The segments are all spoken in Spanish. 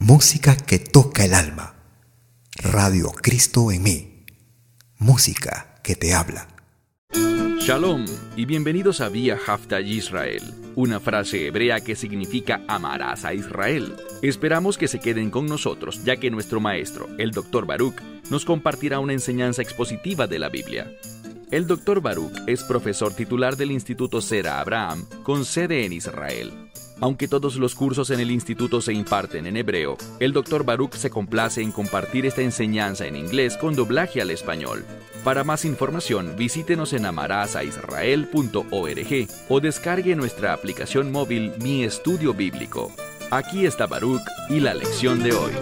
Música que toca el alma. Radio Cristo en mí. Música que te habla. Shalom y bienvenidos a Vía Hafta Yisrael, una frase hebrea que significa amarás a Israel. Esperamos que se queden con nosotros, ya que nuestro maestro, el Dr. Baruch, nos compartirá una enseñanza expositiva de la Biblia. El Dr. Baruch es profesor titular del Instituto Sera Abraham, con sede en Israel. Aunque todos los cursos en el instituto se imparten en hebreo, el Dr. Baruch se complace en compartir esta enseñanza en inglés con doblaje al español. Para más información, visítenos en amarasaisrael.org o descargue nuestra aplicación móvil Mi Estudio Bíblico. Aquí está Baruch y la lección de hoy.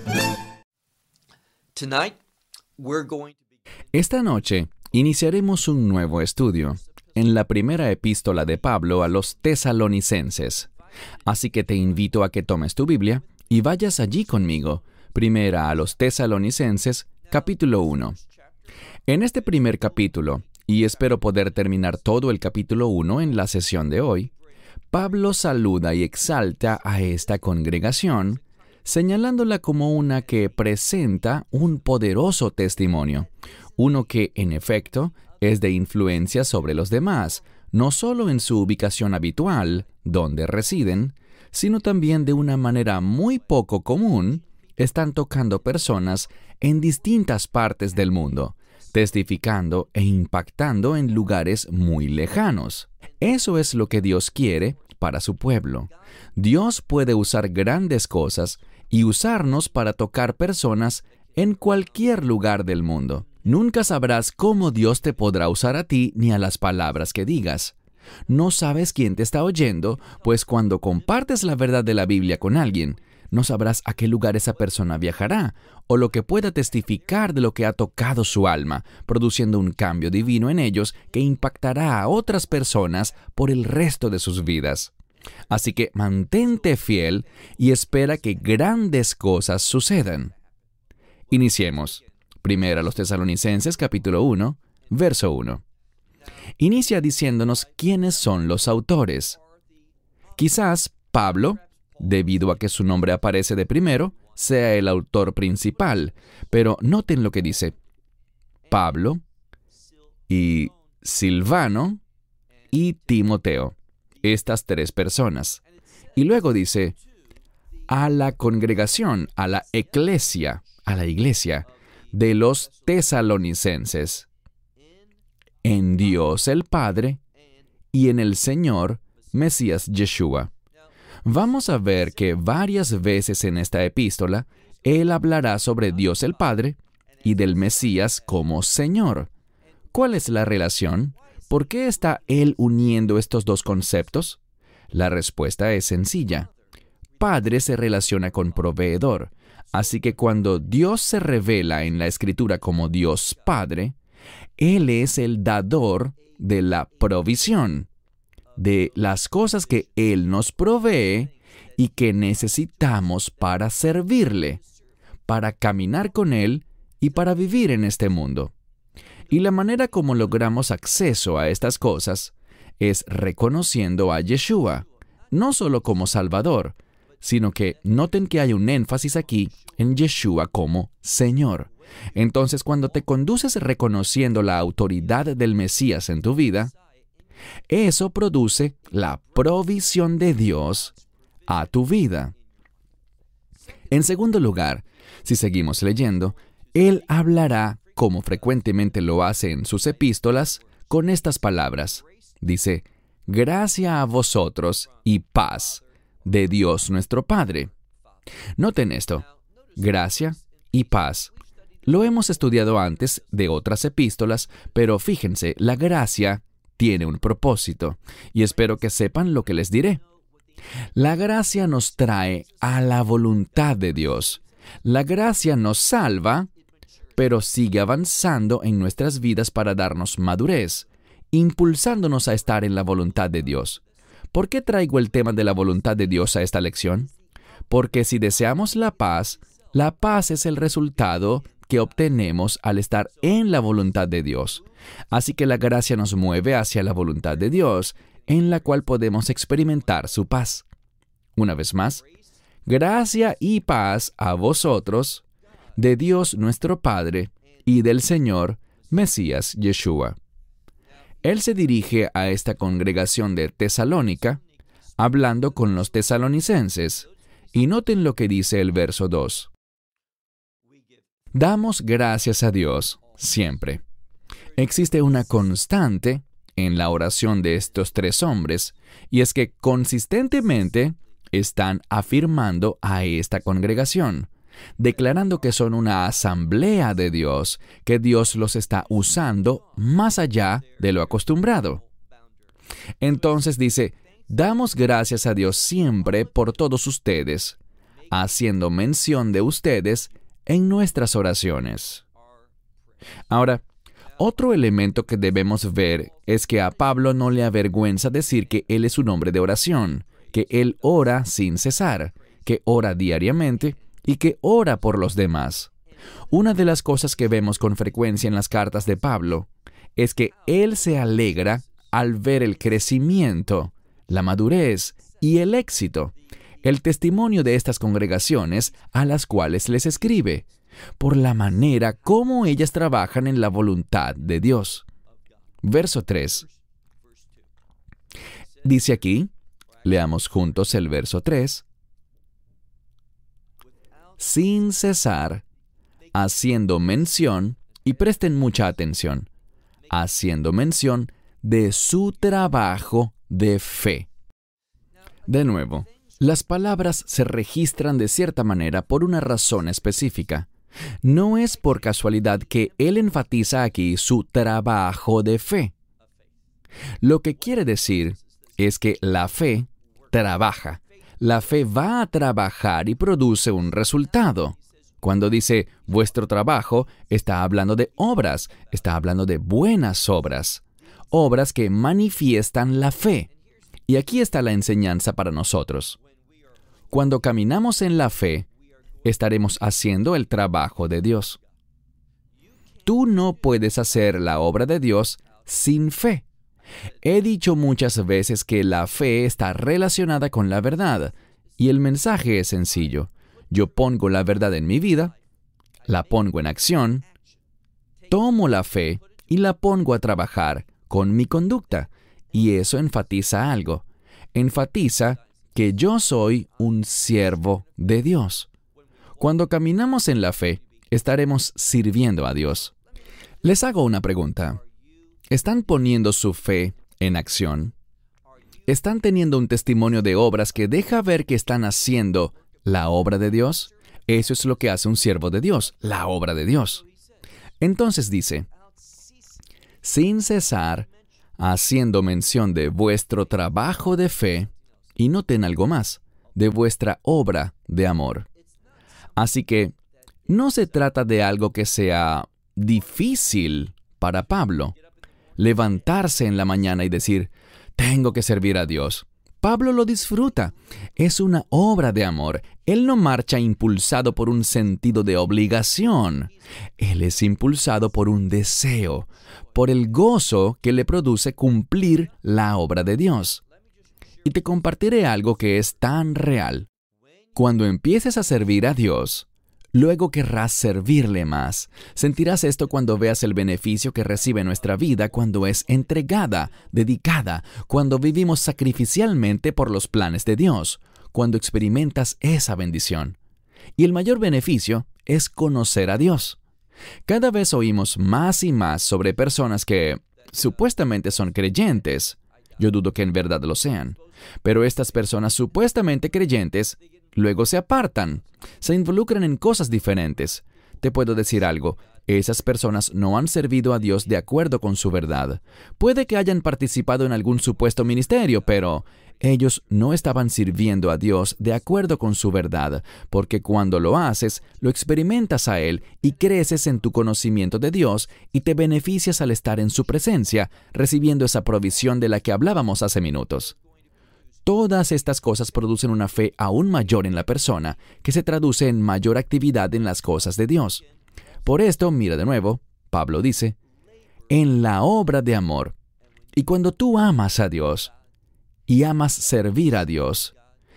Esta noche iniciaremos un nuevo estudio en la primera epístola de Pablo a los tesalonicenses. Así que te invito a que tomes tu Biblia y vayas allí conmigo. Primera a los tesalonicenses, capítulo 1. En este primer capítulo, y espero poder terminar todo el capítulo 1 en la sesión de hoy, Pablo saluda y exalta a esta congregación, señalándola como una que presenta un poderoso testimonio, uno que, en efecto, es de influencia sobre los demás, no solo en su ubicación habitual, donde residen, sino también de una manera muy poco común, están tocando personas en distintas partes del mundo, testificando e impactando en lugares muy lejanos. Eso es lo que Dios quiere para su pueblo. Dios puede usar grandes cosas y usarnos para tocar personas en cualquier lugar del mundo. Nunca sabrás cómo Dios te podrá usar a ti ni a las palabras que digas. No sabes quién te está oyendo, pues cuando compartes la verdad de la Biblia con alguien, no sabrás a qué lugar esa persona viajará, o lo que pueda testificar de lo que ha tocado su alma, produciendo un cambio divino en ellos que impactará a otras personas por el resto de sus vidas. Así que mantente fiel y espera que grandes cosas sucedan. Iniciemos. Primera a los tesalonicenses, capítulo 1, verso 1. Inicia diciéndonos quiénes son los autores. Quizás Pablo, debido a que su nombre aparece de primero, sea el autor principal, pero noten lo que dice. Pablo y Silvano y Timoteo, estas tres personas. Y luego dice, a la congregación, a la eclesia, a la iglesia, de los tesalonicenses, en Dios el Padre y en el Señor Mesías Yeshua. Vamos a ver que varias veces en esta epístola, él hablará sobre Dios el Padre y del Mesías como Señor. ¿Cuál es la relación? ¿Por qué está él uniendo estos dos conceptos? La respuesta es sencilla. Padre se relaciona con proveedor. Así que cuando Dios se revela en la Escritura como Dios Padre, Él es el dador de la provisión, de las cosas que Él nos provee y que necesitamos para servirle, para caminar con Él y para vivir en este mundo. Y la manera como logramos acceso a estas cosas es reconociendo a Yeshua, no solo como Salvador, sino que noten que hay un énfasis aquí en Yeshua como Señor. Entonces, cuando te conduces reconociendo la autoridad del Mesías en tu vida, eso produce la provisión de Dios a tu vida. En segundo lugar, si seguimos leyendo, Él hablará, como frecuentemente lo hace en sus epístolas, con estas palabras. Dice, gracia a vosotros y paz de Dios nuestro Padre. Noten esto, gracia y paz. Lo hemos estudiado antes de otras epístolas, pero fíjense, la gracia tiene un propósito, y espero que sepan lo que les diré. La gracia nos trae a la voluntad de Dios. La gracia nos salva, pero sigue avanzando en nuestras vidas para darnos madurez, impulsándonos a estar en la voluntad de Dios. ¿Por qué traigo el tema de la voluntad de Dios a esta lección? Porque si deseamos la paz es el resultado que obtenemos al estar en la voluntad de Dios. Así que la gracia nos mueve hacia la voluntad de Dios, en la cual podemos experimentar su paz. Una vez más, gracia y paz a vosotros, de Dios nuestro Padre y del Señor Mesías Yeshua. Él se dirige a esta congregación de Tesalónica, hablando con los tesalonicenses, y noten lo que dice el verso 2. Damos gracias a Dios siempre. Existe una constante en la oración de estos tres hombres, y es que consistentemente están afirmando a esta congregación, declarando que son una asamblea de Dios, que Dios los está usando más allá de lo acostumbrado. Entonces dice, damos gracias a Dios siempre por todos ustedes, haciendo mención de ustedes en nuestras oraciones. Ahora, otro elemento que debemos ver es que a Pablo no le avergüenza decir que él es un hombre de oración, que él ora sin cesar, que ora diariamente y que ora por los demás. Una de las cosas que vemos con frecuencia en las cartas de Pablo es que él se alegra al ver el crecimiento, la madurez y el éxito, el testimonio de estas congregaciones a las cuales les escribe, por la manera como ellas trabajan en la voluntad de Dios. Verso 3. Dice aquí, leamos juntos el verso 3. Sin cesar, haciendo mención, y presten mucha atención, haciendo mención de su trabajo de fe. De nuevo, las palabras se registran de cierta manera por una razón específica. No es por casualidad que él enfatiza aquí su trabajo de fe. Lo que quiere decir es que la fe trabaja. La fe va a trabajar y produce un resultado. Cuando dice vuestro trabajo, está hablando de obras, está hablando de buenas obras, obras que manifiestan la fe. Y aquí está la enseñanza para nosotros. Cuando caminamos en la fe, estaremos haciendo el trabajo de Dios. Tú no puedes hacer la obra de Dios sin fe. He dicho muchas veces que la fe está relacionada con la verdad, y el mensaje es sencillo. Yo pongo la verdad en mi vida, la pongo en acción, tomo la fe y la pongo a trabajar con mi conducta, y eso enfatiza algo. Enfatiza que yo soy un siervo de Dios. Cuando caminamos en la fe, estaremos sirviendo a Dios. Les hago una pregunta. ¿Están poniendo su fe en acción? ¿Están teniendo un testimonio de obras que deja ver que están haciendo la obra de Dios? Eso es lo que hace un siervo de Dios, la obra de Dios. Entonces dice, sin cesar, haciendo mención de vuestro trabajo de fe, y noten algo más, de vuestra obra de amor. Así que no se trata de algo que sea difícil para Pablo. Levantarse en la mañana y decir, tengo que servir a Dios. Pablo lo disfruta. Es una obra de amor. Él no marcha impulsado por un sentido de obligación. Él es impulsado por un deseo, por el gozo que le produce cumplir la obra de Dios. Y te compartiré algo que es tan real. Cuando empieces a servir a Dios, luego querrás servirle más. Sentirás esto cuando veas el beneficio que recibe nuestra vida cuando es entregada, dedicada, cuando vivimos sacrificialmente por los planes de Dios, cuando experimentas esa bendición. Y el mayor beneficio es conocer a Dios. Cada vez oímos más y más sobre personas que supuestamente son creyentes. Yo dudo que en verdad lo sean. Pero estas personas supuestamente creyentes luego se apartan, se involucran en cosas diferentes. Te puedo decir algo, esas personas no han servido a Dios de acuerdo con su verdad. Puede que hayan participado en algún supuesto ministerio, pero ellos no estaban sirviendo a Dios de acuerdo con su verdad, porque cuando lo haces, lo experimentas a Él y creces en tu conocimiento de Dios y te beneficias al estar en su presencia, recibiendo esa provisión de la que hablábamos hace minutos. Todas estas cosas producen una fe aún mayor en la persona, que se traduce en mayor actividad en las cosas de Dios. Por esto, mira de nuevo, Pablo dice, en la obra de amor. Y cuando tú amas a Dios y amas servir a Dios,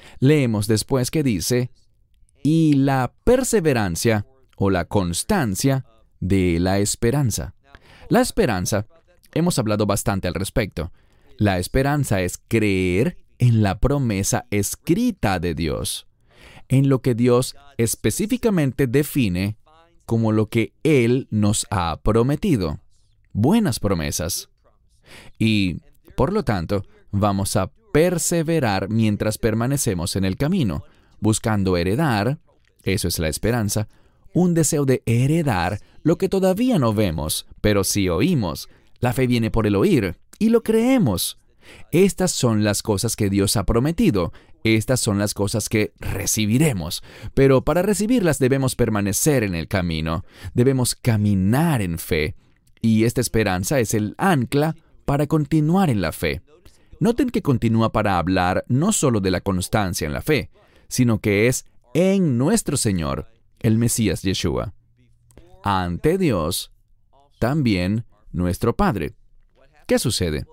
Leemos después que dice, y la perseverancia o la constancia de la esperanza. La esperanza, hemos hablado bastante al respecto. La esperanza es creer en la promesa escrita de Dios, en lo que Dios específicamente define como lo que Él nos ha prometido. Buenas promesas. Y, por lo tanto, vamos a perseverar mientras permanecemos en el camino, buscando heredar, eso es la esperanza, un deseo de heredar lo que todavía no vemos, pero sí oímos. La fe viene por el oír, y lo creemos. Estas son las cosas que Dios ha prometido. Estas son las cosas que recibiremos. Pero para recibirlas debemos permanecer en el camino. Debemos caminar en fe. Y esta esperanza es el ancla para continuar en la fe. Noten que continúa para hablar no solo de la constancia en la fe, sino que es en nuestro Señor, el Mesías Yeshua. Ante Dios, también nuestro Padre. ¿Qué sucede?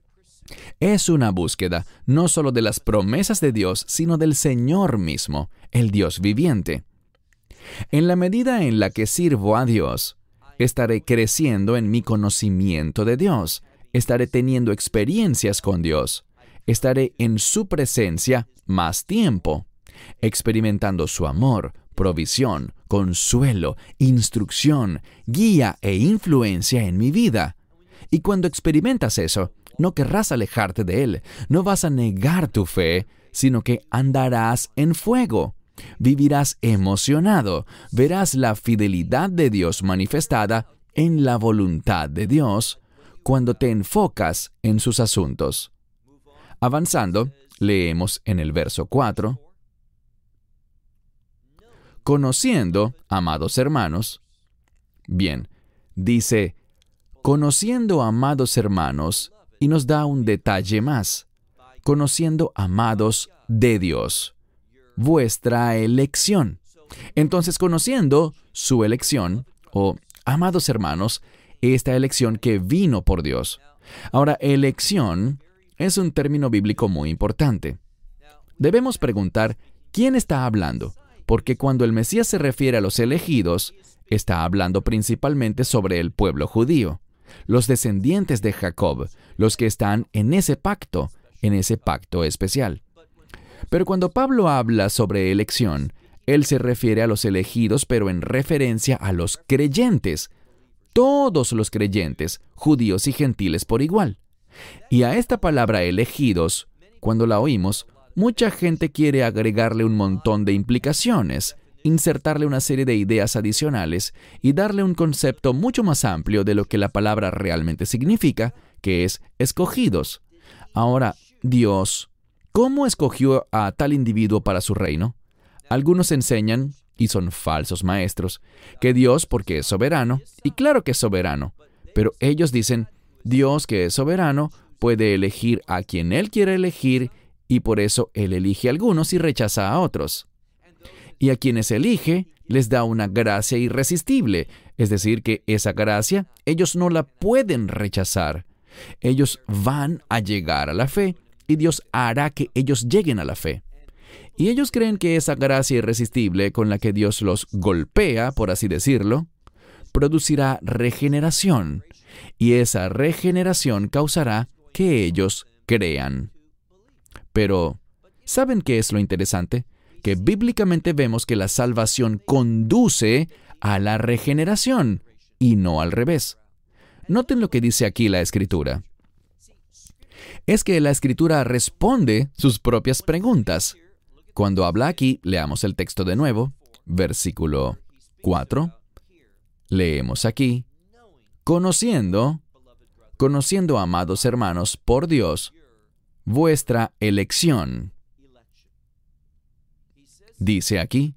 Es una búsqueda no solo de las promesas de Dios, sino del Señor mismo, el Dios viviente. En la medida en la que sirvo a Dios, estaré creciendo en mi conocimiento de Dios, estaré teniendo experiencias con Dios, estaré en su presencia más tiempo, experimentando su amor, provisión, consuelo, instrucción, guía e influencia en mi vida. Y cuando experimentas eso, no querrás alejarte de Él, no vas a negar tu fe, sino que andarás en fuego. Vivirás emocionado, verás la fidelidad de Dios manifestada en la voluntad de Dios cuando te enfocas en sus asuntos. Avanzando, leemos en el verso 4, conociendo, amados hermanos, bien, dice, conociendo, amados hermanos, y nos da un detalle más, conociendo, amados de Dios, vuestra elección. Entonces, conociendo su elección, o amados hermanos, esta elección que vino por Dios. Ahora, elección es un término bíblico muy importante. Debemos preguntar, ¿quién está hablando? Porque cuando el Mesías se refiere a los elegidos, está hablando principalmente sobre el pueblo judío, los descendientes de Jacob, los que están en ese pacto especial. Pero cuando Pablo habla sobre elección, él se refiere a los elegidos, pero en referencia a los creyentes, todos los creyentes, judíos y gentiles por igual. Y a esta palabra elegidos, cuando la oímos, mucha gente quiere agregarle un montón de implicaciones, insertarle una serie de ideas adicionales y darle un concepto mucho más amplio de lo que la palabra realmente significa, que es escogidos. Ahora, Dios, ¿cómo escogió a tal individuo para su reino? Algunos enseñan, y son falsos maestros, que Dios porque es soberano, y claro que es soberano, pero ellos dicen, Dios que es soberano puede elegir a quien Él quiere elegir, y por eso Él elige a algunos y rechaza a otros. Y a quienes elige, les da una gracia irresistible, es decir, que esa gracia ellos no la pueden rechazar. Ellos van a llegar a la fe, y Dios hará que ellos lleguen a la fe. Y ellos creen que esa gracia irresistible con la que Dios los golpea, por así decirlo, producirá regeneración, y esa regeneración causará que ellos crean. Pero, ¿saben qué es lo interesante? Que bíblicamente vemos que la salvación conduce a la regeneración, y no al revés. Noten lo que dice aquí la Escritura. Es que la Escritura responde sus propias preguntas. Cuando habla aquí, leamos el texto de nuevo, versículo 4. Leemos aquí, conociendo, amados hermanos, por Dios, vuestra elección. Dice aquí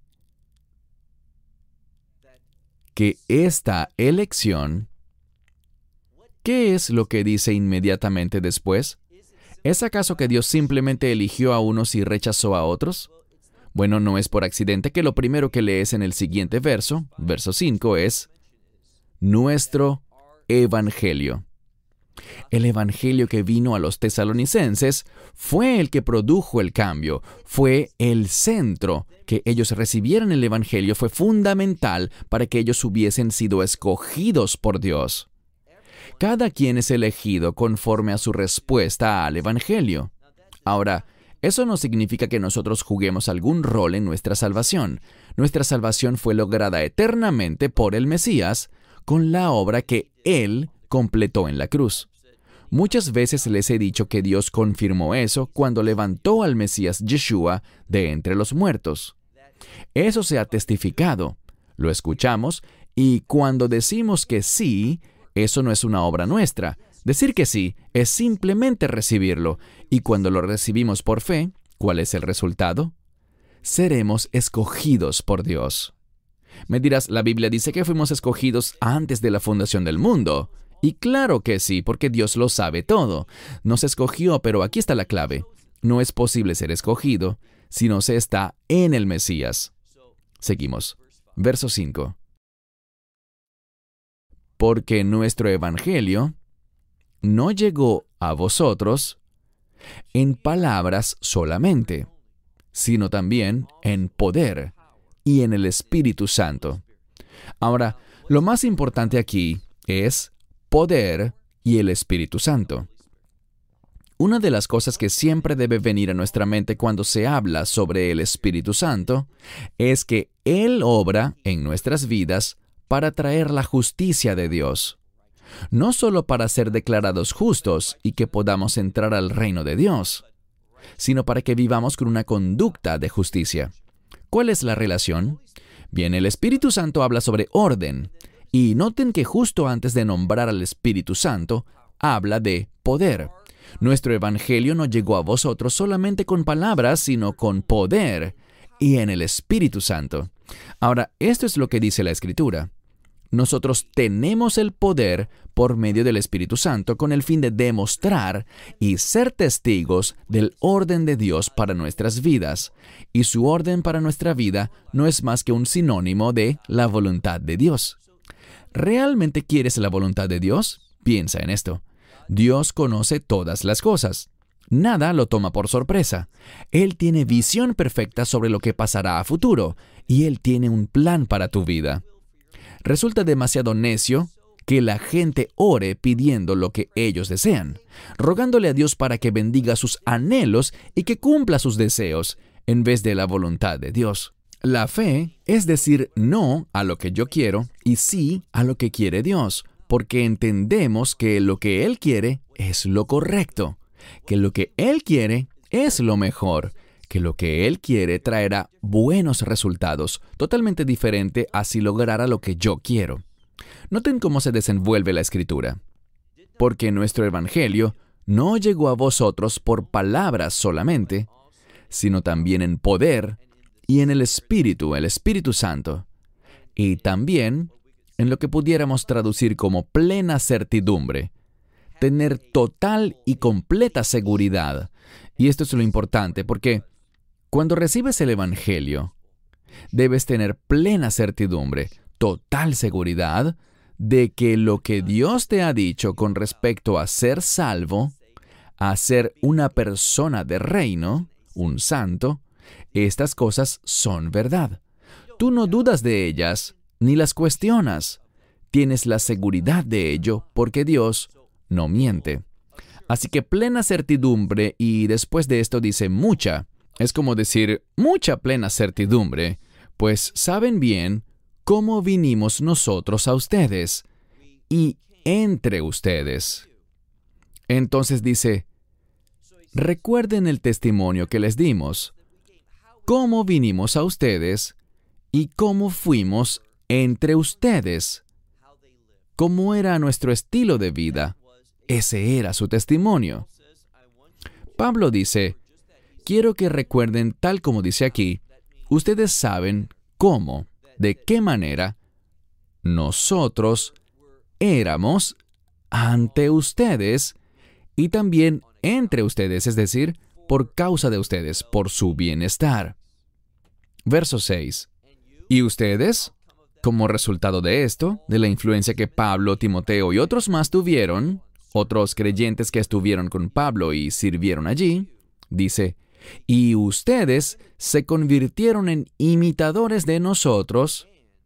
que esta elección, ¿qué es lo que dice inmediatamente después? ¿Es acaso que Dios simplemente eligió a unos y rechazó a otros? Bueno, no es por accidente que lo primero que lees en el siguiente verso 5, es nuestro evangelio. El evangelio que vino a los tesalonicenses fue el que produjo el cambio, fue el centro. Que ellos recibieran el evangelio fue fundamental para que ellos hubiesen sido escogidos por Dios. Cada quien es elegido conforme a su respuesta al evangelio. Ahora, eso no significa que nosotros juguemos algún rol en nuestra salvación. Nuestra salvación fue lograda eternamente por el Mesías con la obra que Él completó en la cruz. Muchas veces les he dicho que Dios confirmó eso cuando levantó al Mesías Yeshua de entre los muertos. Eso se ha testificado, lo escuchamos, y cuando decimos que sí, eso no es una obra nuestra. Decir que sí es simplemente recibirlo, y cuando lo recibimos por fe, ¿cuál es el resultado? Seremos escogidos por Dios. Me dirás, la Biblia dice que fuimos escogidos antes de la fundación del mundo. Y claro que sí, porque Dios lo sabe todo. Nos escogió, pero aquí está la clave. No es posible ser escogido si no se está en el Mesías. Seguimos. Verso 5. Porque nuestro evangelio no llegó a vosotros en palabras solamente, sino también en poder y en el Espíritu Santo. Ahora, lo más importante aquí es poder y el Espíritu Santo. Una de las cosas que siempre debe venir a nuestra mente cuando se habla sobre el Espíritu Santo es que Él obra en nuestras vidas para traer la justicia de Dios. No solo para ser declarados justos y que podamos entrar al reino de Dios, sino para que vivamos con una conducta de justicia. ¿Cuál es la relación? Bien, el Espíritu Santo habla sobre orden, y noten que justo antes de nombrar al Espíritu Santo, habla de poder. Nuestro evangelio no llegó a vosotros solamente con palabras, sino con poder y en el Espíritu Santo. Ahora, esto es lo que dice la Escritura. Nosotros tenemos el poder por medio del Espíritu Santo con el fin de demostrar y ser testigos del orden de Dios para nuestras vidas. Y su orden para nuestra vida no es más que un sinónimo de la voluntad de Dios. ¿Realmente quieres la voluntad de Dios? Piensa en esto. Dios conoce todas las cosas. Nada lo toma por sorpresa. Él tiene visión perfecta sobre lo que pasará a futuro, y Él tiene un plan para tu vida. Resulta demasiado necio que la gente ore pidiendo lo que ellos desean, rogándole a Dios para que bendiga sus anhelos y que cumpla sus deseos, en vez de la voluntad de Dios. La fe es decir no a lo que yo quiero y sí a lo que quiere Dios, porque entendemos que lo que Él quiere es lo correcto, que lo que Él quiere es lo mejor, que lo que Él quiere traerá buenos resultados, totalmente diferente a si lograra lo que yo quiero. Noten cómo se desenvuelve la Escritura. Porque nuestro evangelio no llegó a vosotros por palabras solamente, sino también en poder y en el Espíritu Santo, y también en lo que pudiéramos traducir como plena certidumbre, tener total y completa seguridad. Y esto es lo importante, porque cuando recibes el evangelio, debes tener plena certidumbre, total seguridad de que lo que Dios te ha dicho con respecto a ser salvo, a ser una persona de reino, un santo, estas cosas son verdad. Tú no dudas de ellas, ni las cuestionas. Tienes la seguridad de ello porque Dios no miente. Así que plena certidumbre, y después de esto dice mucha. Es como decir mucha plena certidumbre, pues saben bien cómo vinimos nosotros a ustedes y entre ustedes. Entonces dice, recuerden el testimonio que les dimos, cómo vinimos a ustedes y cómo fuimos entre ustedes, cómo era nuestro estilo de vida. Ese era su testimonio. Pablo dice, quiero que recuerden tal como dice aquí, ustedes saben cómo, de qué manera nosotros éramos ante ustedes y también entre ustedes, es decir, por causa de ustedes, por su bienestar. Verso 6. ¿Y ustedes? Como resultado de esto, de la influencia que Pablo, Timoteo y otros más tuvieron, otros creyentes que estuvieron con Pablo y sirvieron allí, dice, y ustedes se convirtieron en imitadores de nosotros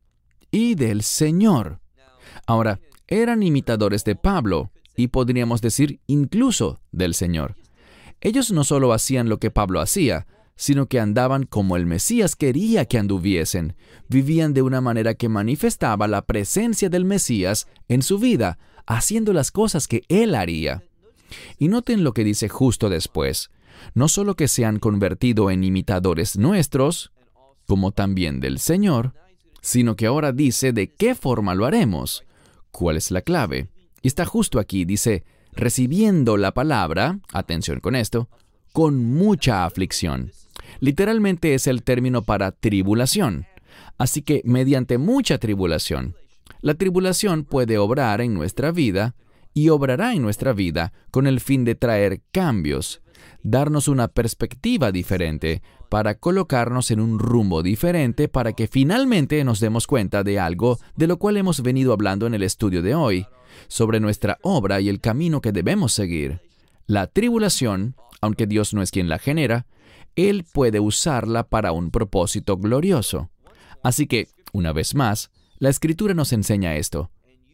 y del Señor. Ahora, eran imitadores de Pablo y podríamos decir incluso del Señor. Ellos no solo hacían lo que Pablo hacía, sino que andaban como el Mesías quería que anduviesen. Vivían de una manera que manifestaba la presencia del Mesías en su vida, haciendo las cosas que Él haría. Y noten lo que dice justo después. No solo que se han convertido en imitadores nuestros, como también del Señor, sino que ahora dice de qué forma lo haremos. ¿Cuál es la clave? Y está justo aquí, dice, recibiendo la palabra, atención con esto, con mucha aflicción. Literalmente es el término para tribulación. Así que mediante mucha tribulación. La tribulación puede obrar en nuestra vida y obrará en nuestra vida con el fin de traer cambios, darnos una perspectiva diferente, para colocarnos en un rumbo diferente para que finalmente nos demos cuenta de algo de lo cual hemos venido hablando en el estudio de hoy, sobre nuestra obra y el camino que debemos seguir. La tribulación, aunque Dios no es quien la genera, Él puede usarla para un propósito glorioso. Así que, una vez más, la Escritura nos enseña esto.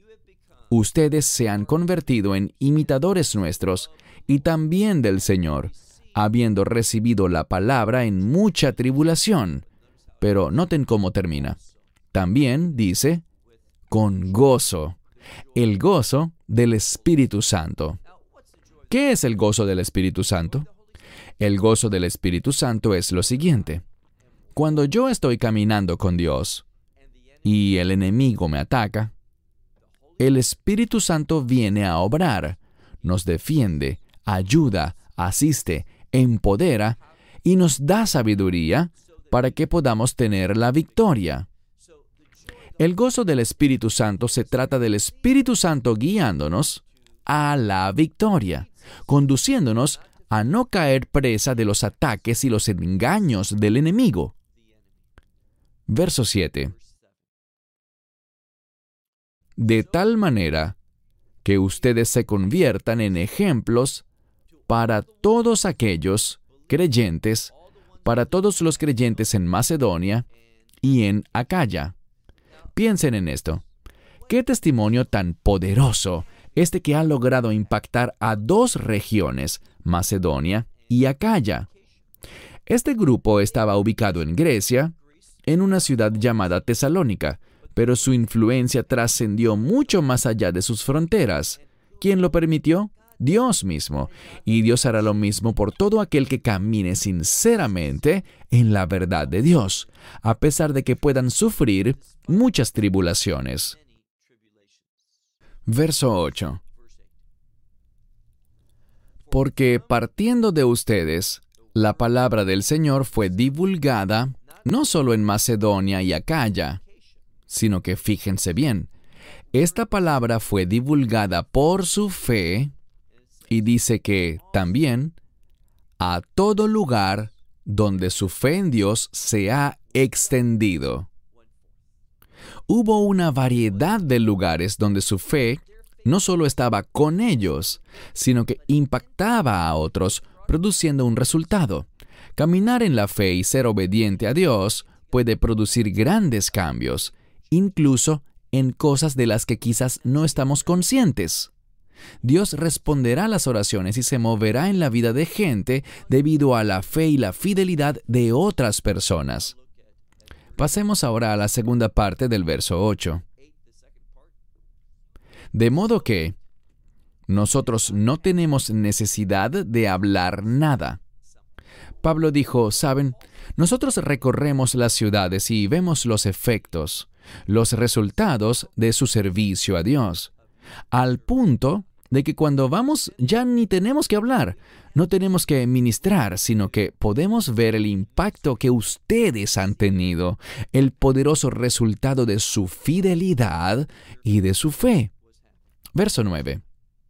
Ustedes se han convertido en imitadores nuestros y también del Señor, habiendo recibido la palabra en mucha tribulación. Pero noten cómo termina. También dice, con gozo. El gozo del Espíritu Santo. ¿Qué es el gozo del Espíritu Santo? El gozo del Espíritu Santo es lo siguiente. Cuando yo estoy caminando con Dios y el enemigo me ataca, el Espíritu Santo viene a obrar, nos defiende, ayuda, asiste, empodera y nos da sabiduría para que podamos tener la victoria. El gozo del Espíritu Santo se trata del Espíritu Santo guiándonos a la victoria, conduciéndonos a no caer presa de los ataques y los engaños del enemigo. Verso 7. De tal manera que ustedes se conviertan en ejemplos para todos aquellos creyentes, para todos los creyentes en Macedonia y en Acaya. Piensen en esto. ¿Qué testimonio tan poderoso este que ha logrado impactar a dos regiones, Macedonia y Acaya? Este grupo estaba ubicado en Grecia, en una ciudad llamada Tesalónica, pero su influencia trascendió mucho más allá de sus fronteras. ¿Quién lo permitió? Dios mismo. Y Dios hará lo mismo por todo aquel que camine sinceramente en la verdad de Dios, a pesar de que puedan sufrir muchas tribulaciones. Verso 8. Porque partiendo de ustedes, la palabra del Señor fue divulgada no solo en Macedonia y Acaya, sino que fíjense bien, esta palabra fue divulgada por su fe, y dice que también a todo lugar donde su fe en Dios se ha extendido. Hubo una variedad de lugares donde su fe no solo estaba con ellos, sino que impactaba a otros, produciendo un resultado. Caminar en la fe y ser obediente a Dios puede producir grandes cambios, incluso en cosas de las que quizás no estamos conscientes. Dios responderá a las oraciones y se moverá en la vida de gente debido a la fe y la fidelidad de otras personas. Pasemos ahora a la segunda parte del verso 8. De modo que nosotros no tenemos necesidad de hablar nada. Pablo dijo, ¿saben? Nosotros recorremos las ciudades y vemos los efectos, los resultados de su servicio a Dios, al punto de que cuando vamos ya ni tenemos que hablar, no tenemos que ministrar, sino que podemos ver el impacto que ustedes han tenido, el poderoso resultado de su fidelidad y de su fe. Verso 9.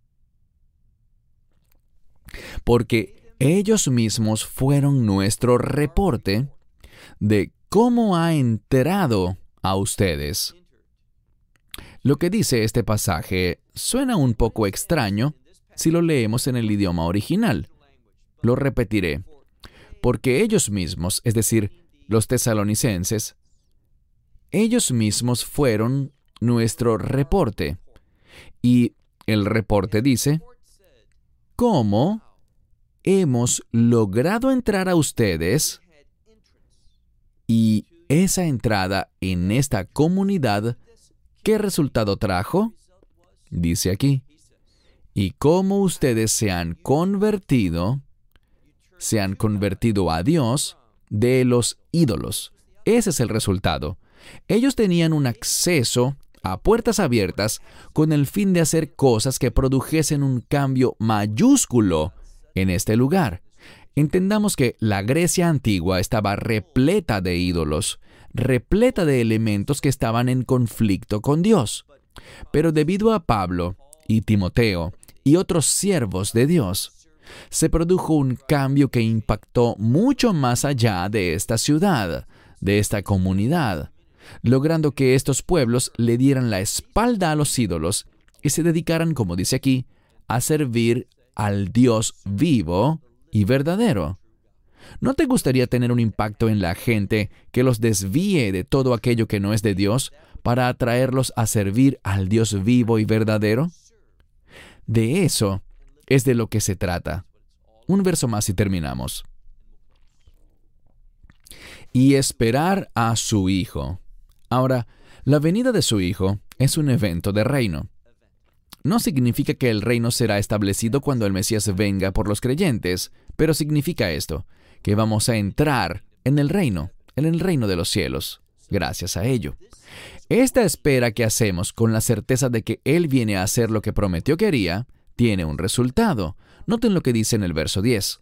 Porque ellos mismos fueron nuestro reporte de cómo ha entrado a ustedes. Lo que dice este pasaje suena un poco extraño, si lo leemos en el idioma original. Lo repetiré. Porque ellos mismos, es decir, los tesalonicenses, ellos mismos fueron nuestro reporte. Y el reporte dice, ¿cómo hemos logrado entrar a ustedes? Y esa entrada en esta comunidad, ¿qué resultado trajo? Dice aquí, y cómo ustedes se han convertido a Dios de los ídolos. Ese es el resultado. Ellos tenían un acceso a puertas abiertas con el fin de hacer cosas que produjesen un cambio mayúsculo en este lugar. Entendamos que la Grecia antigua estaba repleta de ídolos, repleta de elementos que estaban en conflicto con Dios. Pero debido a Pablo y Timoteo y otros siervos de Dios, se produjo un cambio que impactó mucho más allá de esta ciudad, de esta comunidad, logrando que estos pueblos le dieran la espalda a los ídolos y se dedicaran, como dice aquí, a servir al Dios vivo y verdadero. ¿No te gustaría tener un impacto en la gente que los desvíe de todo aquello que no es de Dios para atraerlos a servir al Dios vivo y verdadero? De eso es de lo que se trata. Un verso más y terminamos. Y esperar a su Hijo. Ahora, la venida de su Hijo es un evento de reino. No significa que el reino será establecido cuando el Mesías venga por los creyentes, pero significa esto, que vamos a entrar en el reino de los cielos, gracias a ello. Esta espera que hacemos con la certeza de que Él viene a hacer lo que prometió que haría, tiene un resultado. Noten lo que dice en el verso 10.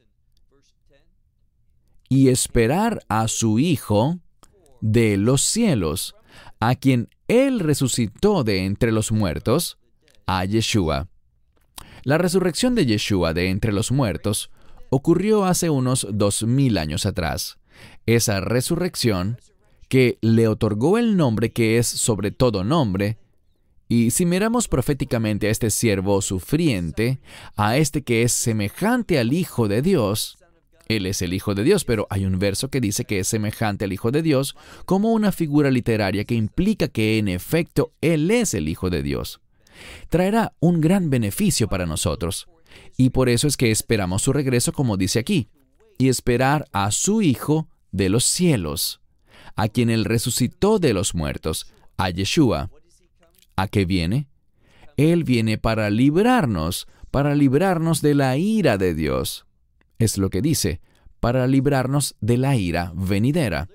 Y esperar a su Hijo de los cielos, a quien Él resucitó de entre los muertos, a Yeshua. La resurrección de Yeshua de entre los muertos ocurrió hace unos 2000 años atrás. Esa resurrección que le otorgó el nombre que es sobre todo nombre, y si miramos proféticamente a este siervo sufriente, a este que es semejante al Hijo de Dios, Él es el Hijo de Dios, pero hay un verso que dice que es semejante al Hijo de Dios como una figura literaria que implica que en efecto Él es el Hijo de Dios. Traerá un gran beneficio para nosotros, y por eso es que esperamos su regreso, como dice aquí, y esperar a su Hijo de los cielos, a quien Él resucitó de los muertos, a Yeshua. ¿A qué viene? Él viene para librarnos de la ira de Dios. Es lo que dice, para librarnos de la ira venidera.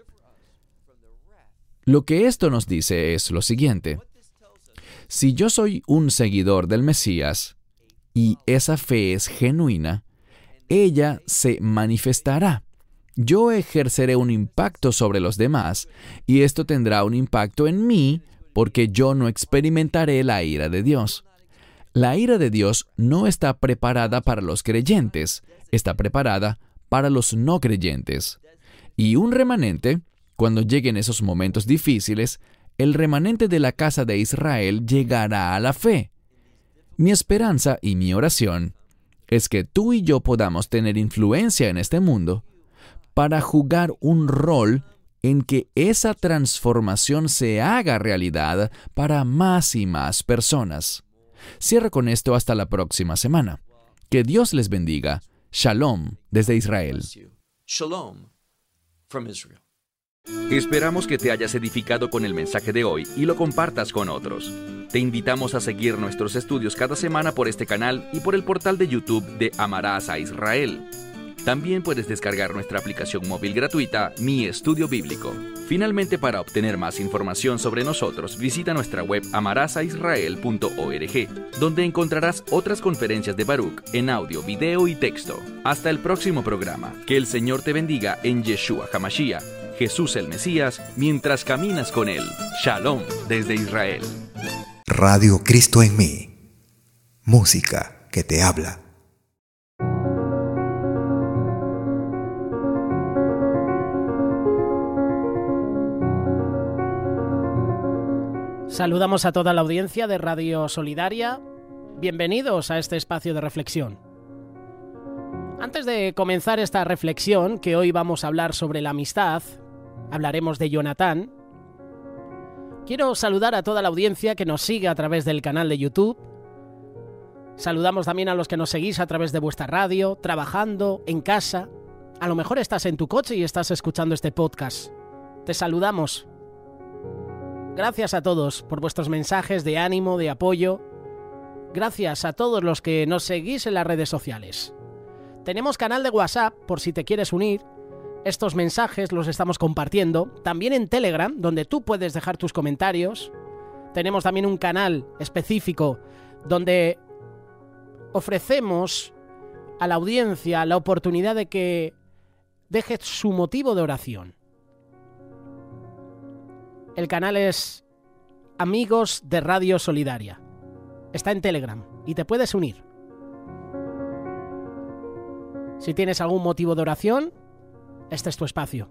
Lo que esto nos dice es lo siguiente. Si yo soy un seguidor del Mesías, y esa fe es genuina, ella se manifestará. Yo ejerceré un impacto sobre los demás, y esto tendrá un impacto en mí, porque yo no experimentaré la ira de Dios. La ira de Dios no está preparada para los creyentes, está preparada para los no creyentes. Y un remanente, cuando lleguen esos momentos difíciles, el remanente de la casa de Israel llegará a la fe. Mi esperanza y mi oración es que tú y yo podamos tener influencia en este mundo para jugar un rol en que esa transformación se haga realidad para más y más personas. Cierro con esto hasta la próxima semana. Que Dios les bendiga. Shalom desde Israel. Shalom from Israel. Esperamos que te hayas edificado con el mensaje de hoy y lo compartas con otros. Te invitamos a seguir nuestros estudios cada semana por este canal y por el portal de YouTube de Amarás a Israel. También puedes descargar nuestra aplicación móvil gratuita, Mi Estudio Bíblico. Finalmente, para obtener más información sobre nosotros, visita nuestra web amarasaisrael.org, donde encontrarás otras conferencias de Baruch en audio, video y texto. Hasta el próximo programa. Que el Señor te bendiga en Yeshua HaMashiach, Jesús el Mesías, mientras caminas con Él. Shalom desde Israel. Radio Cristo en mí. Música que te habla. Saludamos a toda la audiencia de Radio Solidaria. Bienvenidos a este espacio de reflexión. Antes de comenzar esta reflexión, que hoy vamos a hablar sobre la amistad, hablaremos de Jonatán, quiero saludar a toda la audiencia que nos sigue a través del canal de YouTube. Saludamos también a los que nos seguís a través de vuestra radio, trabajando, en casa. A lo mejor estás en tu coche y estás escuchando este podcast. Te saludamos. Gracias a todos por vuestros mensajes de ánimo, de apoyo. Gracias a todos los que nos seguís en las redes sociales. Tenemos canal de WhatsApp por si te quieres unir. Estos mensajes los estamos compartiendo. También en Telegram, donde tú puedes dejar tus comentarios. Tenemos también un canal específico donde ofrecemos a la audiencia la oportunidad de que deje su motivo de oración. El canal es Amigos de Radio Solidaria. Está en Telegram y te puedes unir. Si tienes algún motivo de oración, este es tu espacio.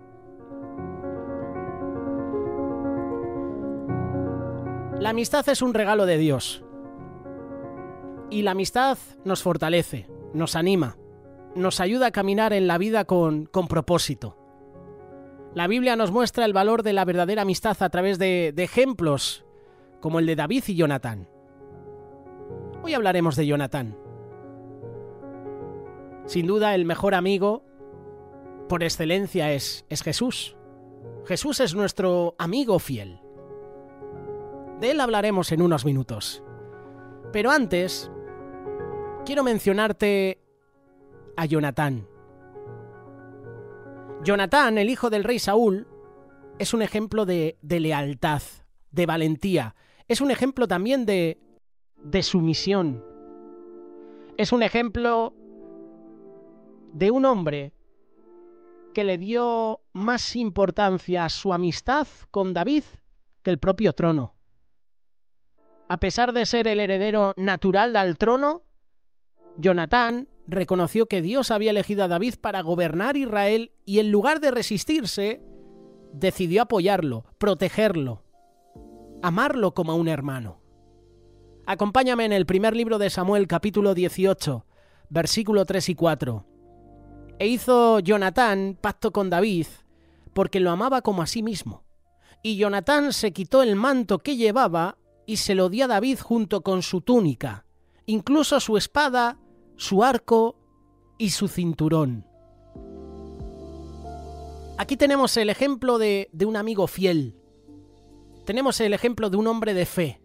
La amistad es un regalo de Dios. Y la amistad nos fortalece, nos anima, nos ayuda a caminar en la vida con propósito. La Biblia nos muestra el valor de la verdadera amistad a través de ejemplos como el de David y Jonatán. Hoy hablaremos de Jonatán. Sin duda, el mejor amigo por excelencia es Jesús. Jesús es nuestro amigo fiel. De él hablaremos en unos minutos. Pero antes, quiero mencionarte a Jonatán. Jonatán, el hijo del rey Saúl, es un ejemplo de lealtad, de valentía. Es un ejemplo también de sumisión. Es un ejemplo de un hombre que le dio más importancia a su amistad con David que el propio trono. A pesar de ser el heredero natural del trono, Jonatán reconoció que Dios había elegido a David para gobernar Israel y en lugar de resistirse, decidió apoyarlo, protegerlo, amarlo como a un hermano. Acompáñame en el primer libro de Samuel, capítulo 18, versículo 3 y 4. E hizo Jonatán pacto con David porque lo amaba como a sí mismo. Y Jonatán se quitó el manto que llevaba y se lo dio a David junto con su túnica, incluso su espada, su arco y su cinturón. Aquí tenemos el ejemplo de un amigo fiel. Tenemos el ejemplo de un hombre de fe.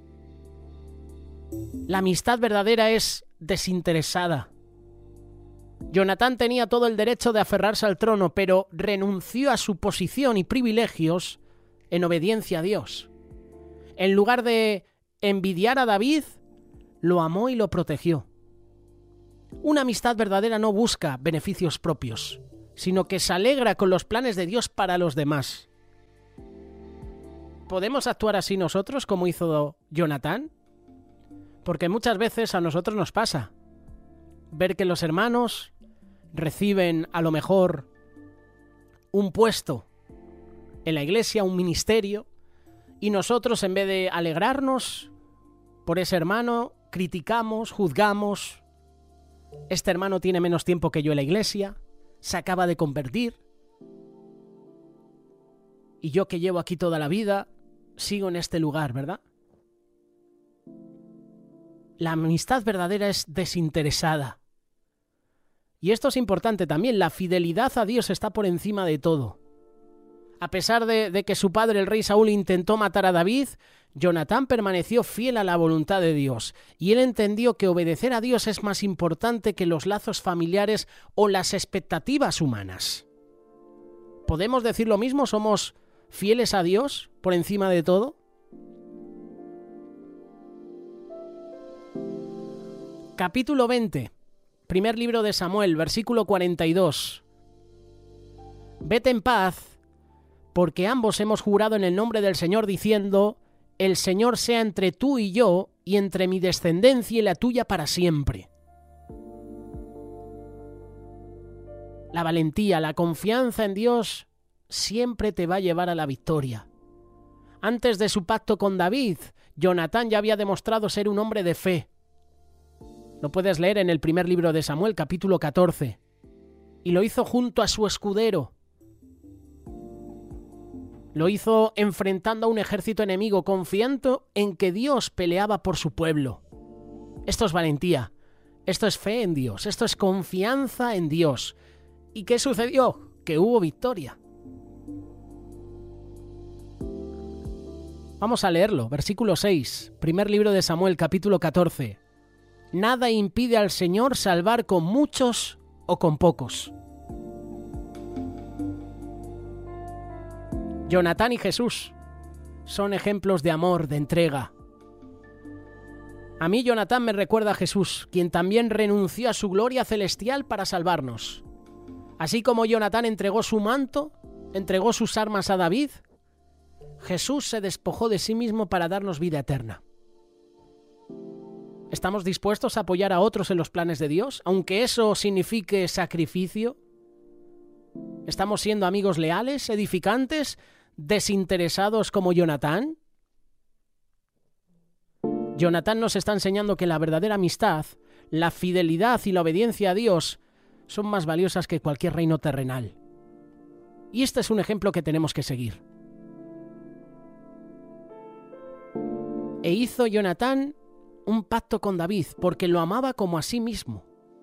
La amistad verdadera es desinteresada. Jonatán tenía todo el derecho de aferrarse al trono, pero renunció a su posición y privilegios en obediencia a Dios. En lugar de envidiar a David, lo amó y lo protegió. Una amistad verdadera no busca beneficios propios, sino que se alegra con los planes de Dios para los demás. ¿Podemos actuar así nosotros como hizo Jonatán? Porque muchas veces a nosotros nos pasa ver que los hermanos reciben a lo mejor un puesto en la iglesia, un ministerio, y nosotros en vez de alegrarnos por ese hermano, criticamos, juzgamos. Este hermano tiene menos tiempo que yo en la iglesia, se acaba de convertir, y yo que llevo aquí toda la vida, sigo en este lugar, ¿verdad? La amistad verdadera es desinteresada. Y esto es importante también, la fidelidad a Dios está por encima de todo. A pesar de que su padre, el rey Saúl, intentó matar a David, Jonatán permaneció fiel a la voluntad de Dios, y él entendió que obedecer a Dios es más importante que los lazos familiares o las expectativas humanas. ¿Podemos decir lo mismo? ¿Somos fieles a Dios por encima de todo? Capítulo 20, primer libro de Samuel, versículo 42. Vete en paz, porque ambos hemos jurado en el nombre del Señor diciendo: el Señor sea entre tú y yo, y entre mi descendencia y la tuya para siempre. La valentía, la confianza en Dios siempre te va a llevar a la victoria. Antes de su pacto con David, Jonatán ya había demostrado ser un hombre de fe. Lo puedes leer en el primer libro de Samuel, capítulo 14. Y lo hizo junto a su escudero. Lo hizo enfrentando a un ejército enemigo, confiando en que Dios peleaba por su pueblo. Esto es valentía, esto es fe en Dios, esto es confianza en Dios. ¿Y qué sucedió? Que hubo victoria. Vamos a leerlo, versículo 6, primer libro de Samuel, capítulo 14. Nada impide al Señor salvar con muchos o con pocos. Jonatán y Jesús son ejemplos de amor, de entrega. A mí Jonatán me recuerda a Jesús, quien también renunció a su gloria celestial para salvarnos. Así como Jonatán entregó su manto, entregó sus armas a David, Jesús se despojó de sí mismo para darnos vida eterna. ¿Estamos dispuestos a apoyar a otros en los planes de Dios, aunque eso signifique sacrificio? ¿Estamos siendo amigos leales, edificantes, desinteresados como Jonatán? Jonatán nos está enseñando que la verdadera amistad, la fidelidad y la obediencia a Dios son más valiosas que cualquier reino terrenal. Y este es un ejemplo que tenemos que seguir. E hizo Jonatán un pacto con David porque lo amaba como a sí mismo.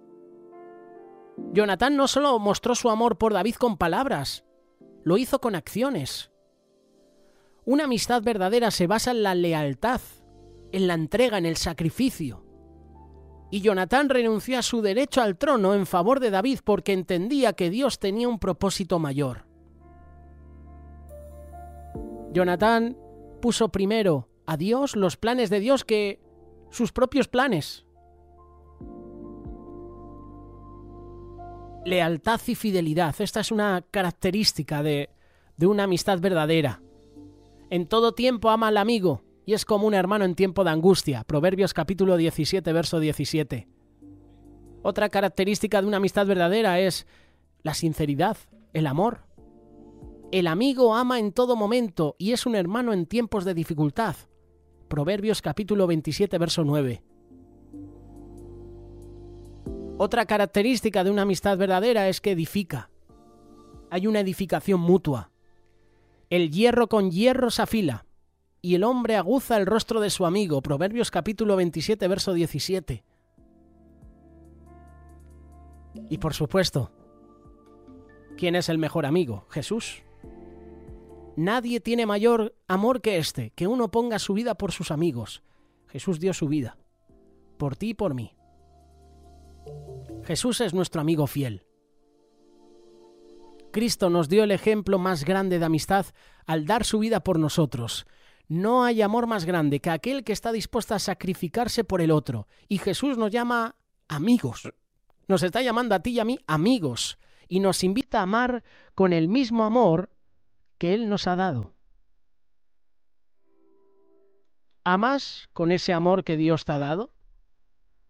Jonatán no solo mostró su amor por David con palabras, lo hizo con acciones. Una amistad verdadera se basa en la lealtad, en la entrega, en el sacrificio. Y Jonatán renunció a su derecho al trono en favor de David porque entendía que Dios tenía un propósito mayor. Jonatán puso primero a Dios, los planes de Dios, que sus propios planes. Lealtad y fidelidad. Esta es una característica de una amistad verdadera. En todo tiempo ama al amigo y es como un hermano en tiempo de angustia. Proverbios capítulo 17, verso 17. Otra característica de una amistad verdadera es la sinceridad, el amor. El amigo ama en todo momento y es un hermano en tiempos de dificultad. Proverbios capítulo 27, verso 9. Otra característica de una amistad verdadera es que edifica. Hay una edificación mutua. El hierro con hierro se afila y el hombre aguza el rostro de su amigo. Proverbios capítulo 27, verso 17. Y por supuesto, ¿quién es el mejor amigo? Jesús. Nadie tiene mayor amor que este, que uno ponga su vida por sus amigos. Jesús dio su vida, por ti y por mí. Jesús es nuestro amigo fiel. Cristo nos dio el ejemplo más grande de amistad al dar su vida por nosotros. No hay amor más grande que aquel que está dispuesto a sacrificarse por el otro. Y Jesús nos llama amigos. Nos está llamando a ti y a mí amigos. Y nos invita a amar con el mismo amor que Él nos ha dado. ¿Amas con ese amor que Dios te ha dado?